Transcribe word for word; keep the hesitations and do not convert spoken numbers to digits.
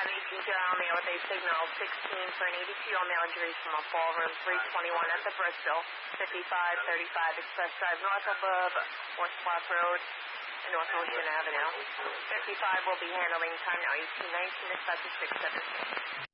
five eighteen general mail with a signal sixteen for an eighty-two year old male injuries from a ballroom three twenty-one at the Bristol, fifty-five thirty-five Express Drive north above North Park Road and North Ocean Avenue. fifty-five will be handling time now eighteen nineteen, dispatch six seventeen.